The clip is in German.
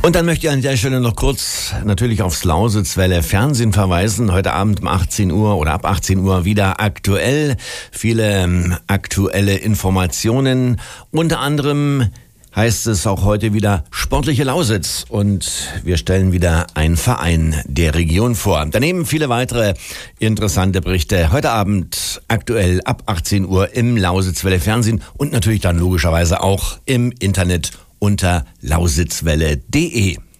Und dann möchte ich an der Stelle noch kurz natürlich aufs Lausitzwelle Fernsehen verweisen. Heute Abend um 18 Uhr oder ab 18 Uhr wieder aktuell. Viele aktuelle Informationen. Unter anderem heißt es auch heute wieder sportliche Lausitz. Und wir stellen wieder einen Verein der Region vor. Daneben viele weitere interessante Berichte. Heute Abend aktuell ab 18 Uhr im Lausitzwelle Fernsehen und natürlich dann logischerweise auch im Internet unter lausitzwelle.de.